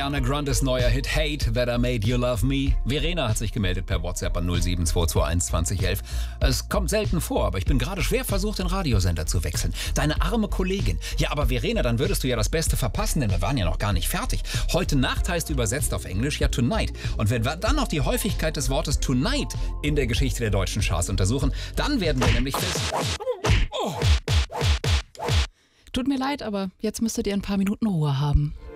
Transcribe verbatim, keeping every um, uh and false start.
Ariana Grandes neuer Hit Hate That I Made You Love Me. Verena hat sich gemeldet per WhatsApp an null sieben zwei zwei eins zwanzig elf. Es kommt selten vor, aber ich bin gerade schwer versucht, den Radiosender zu wechseln. Deine arme Kollegin. Ja, aber Verena, dann würdest du ja das Beste verpassen, denn wir waren ja noch gar nicht fertig. Heute Nacht heißt übersetzt auf Englisch ja Tonight. Und wenn wir dann noch die Häufigkeit des Wortes Tonight in der Geschichte der deutschen Charts untersuchen, dann werden wir nämlich fest... Oh. Tut mir leid, aber jetzt müsstet ihr ein paar Minuten Ruhe haben.